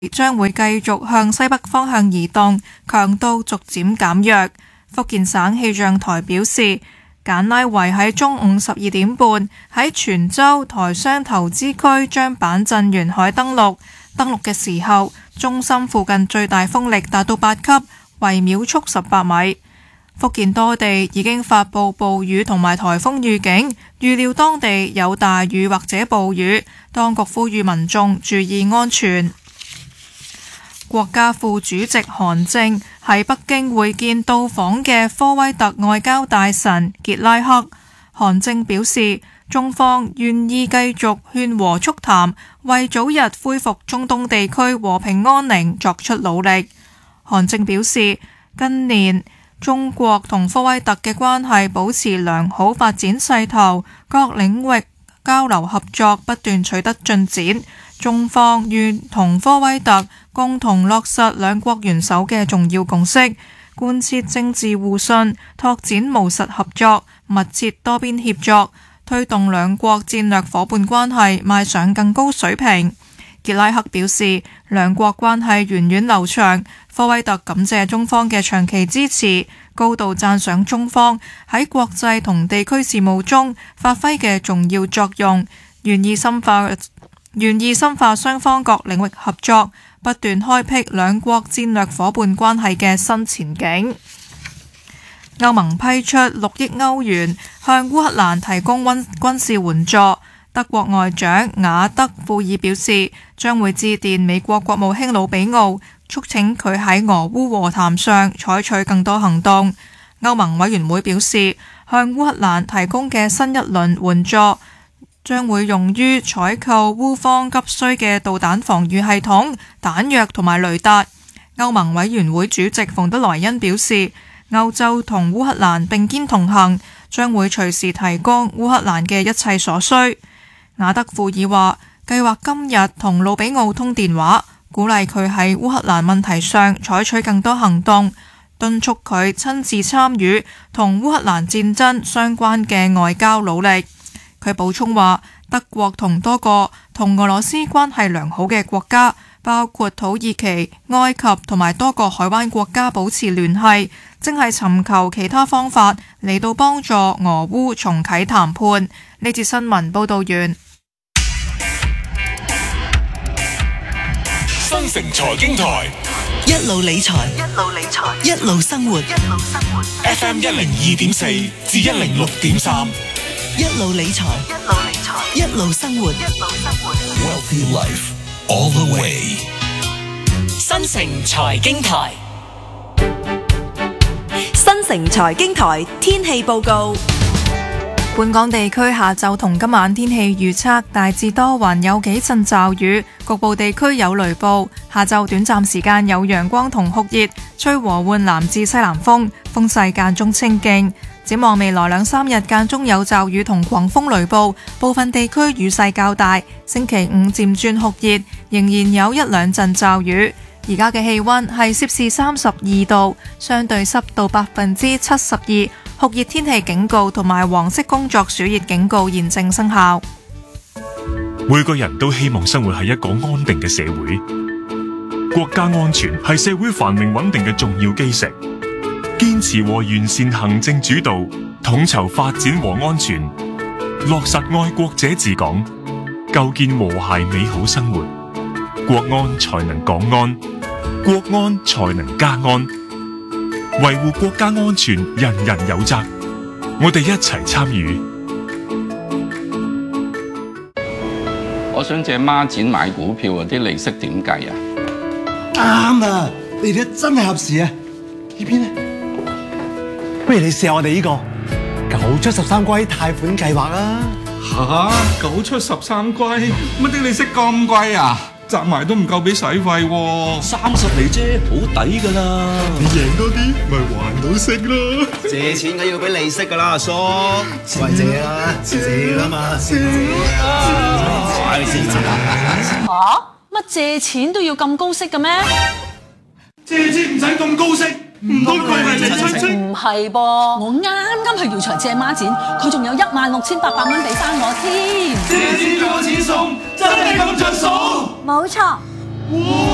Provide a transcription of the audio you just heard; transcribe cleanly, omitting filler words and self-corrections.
將會繼續向西北方向移動，強度逐漸減弱。福建省氣象台表示，簡拉維喺中午12點半喺泉州台商投資區將板鎮沿海登陸。登陸嘅時候，中心附近最大風力達到8級，為秒速18米。福建多地已經發布暴雨同埋颱風預警，預料當地有大雨或者暴雨，當局呼籲民眾注意安全。國家副主席韓正喺北京會見到訪嘅科威特外交大臣傑拉克。韓正表示，中方願意繼續勸和促談，為早日恢復中東地區和平安寧作出努力。韓正表示，近年中國同科威特嘅關係保持良好發展勢頭，各領域交流合作不斷取得進展。中方願同科威特共同落實兩國元首嘅重要共識，貫徹政治互信，拓展務實合作，密切多邊協作，推動兩國戰略夥伴關係邁上更高水平。傑拉克表示，兩國關係源遠流長，科威特感謝中方嘅長期支持，高度讚賞中方喺國際同地區事務中發揮嘅重要作用，願意深化雙方各領域合作，不斷開闢兩國戰略夥伴關係嘅新前景。歐盟批出6億歐元向烏克蘭提供軍事援助。德國外長雅德庫爾表示，將會致電美國國務卿魯比奧，促請佢喺俄烏和談上採取更多行動。歐盟委員會表示，向烏克蘭提供嘅新一輪援助將會用於採購烏方急需嘅導彈防禦系統、彈藥同埋雷達。歐盟委員會主席馮德萊恩表示，歐洲同烏克蘭並肩同行，將會隨時提供烏克蘭嘅一切所需。雅德庫爾話，計劃今日同魯比奧通電話，鼓勵佢喺烏克蘭問題上採取更多行動，敦促佢親自參與同烏克蘭戰爭相關嘅外交努力。佢補充話，德國同多個同俄羅斯關係良好嘅國家，包括土耳其、埃及同埋多個海灣國家保持聯繫，正係尋求其他方法嚟到幫助俄烏重啟談判。呢節新聞報道完。 新城財經台， 一路理財，一路生活。 FM 102.4至106.3， 一路理財，一路生活。 Wealthy Life all the way。 新城財經台， 新城財經台天氣報告。 本港地區下晝同今晚天氣預測大致多雲，有幾陣驟雨，局部地區有雷暴。下晝短暫時間有陽光同酷熱，吹和緩南至西南風，風勢間中清勁。展望未來2-3日間中有驟雨同狂風雷暴，部分地區雨勢較大。星期五漸轉酷熱，仍然有1-2陣驟雨。而家嘅氣溫係攝氏32度，相對濕度72%，酷熱天氣警告同埋黃色工作暑熱警告現正生效。 每個人都希望生活喺一個安定嘅社會，國家安全係社會繁榮穩定嘅重要基石。堅持和完善行政主導，統籌發展和安全，落實愛國者治港，構建和諧美好生活，國安才能港安，國安才能家安。維護國家安全，人人有責。我哋一齊參與。 我想借孖展買股票啊，啲利息點計啊？ 啱啊！你哋真係合時啊！呢邊呢？不如你試下我哋呢個9出13歸貸款計劃啊！ 吓，9出13歸，乜啲利息咁貴啊？集埋都唔夠俾使費喎，30厘啫，好抵噶啦！ 你贏多啲，咪還到息咯！ 借錢梗要俾利息噶啦，阿叔，喂借啦，借啦嘛，借嚇？乜借錢都要咁高息嘅咩？ 借錢唔使咁高息，唔通佢係你親戚？ 唔係噃，我啱去耀才借孖展，佢仲有16,800蚊俾翻我添。 借錢仲有錢送，真係咁着數？ 冇錯。